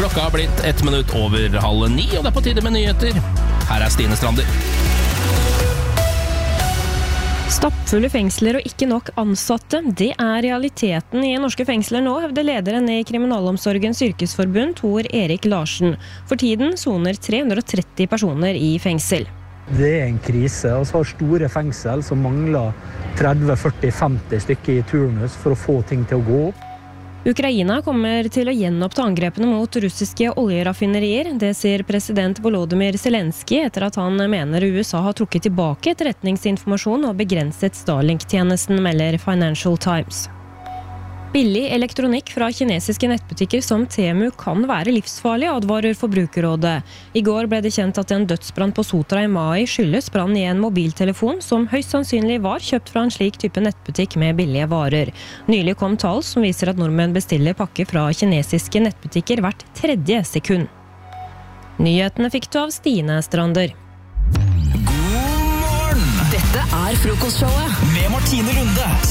Klokka har blitt 1 minutt over 8:30, og det på tide med nyheter. Her Stine Strander. Stappfulle fengsler og ikke nok ansatte, det realiteten i norske fengsler nå, hevder lederen i Kriminalomsorgens yrkesforbund, Tor Erik Larsen. For tiden soner 330 personer i fengsel. Det en krise. Vi har store fengsel som mangler 30-40-50 stykker i turnus for å få ting til å gå opp. Ukraina kommer til å gjenoppta angrepene mot russiske oljeraffinerier. Det sier president Volodymyr Zelensky etter at han mener USA har trukket tilbake etterretningsinformasjon og begrenset Starlink-tjenesten, melder Financial Times. Billig elektronikk fra kinesiske nettbutikker som Temu kan være livsfarlig, advarer Forbrukerrådet. I går ble det kjent at en dødsbrann på Sotra i mai skyldes brann i en mobiltelefon som høyst sannsynlig var kjøpt fra en slik type nettbutikk med billige varer. Nylig kom tall som viser at nordmenn bestiller pakker fra kinesiske nettbutikker hvert 3. sekund. Nyhetene fikk du av Stine Strander. God morgen! Dette frokostshowet med Martine Lunde.